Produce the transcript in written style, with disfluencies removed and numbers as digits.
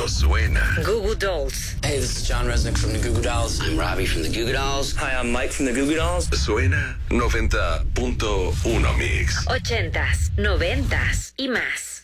Esto suena. Goo Goo Dolls. Hey, this is John Resnick from the Goo Goo Dolls. I'm Robbie from the Goo Goo Dolls. Hi, I'm Mike from the Goo Goo Dolls. Suena 90.1 Mix. 80s, 90s y más.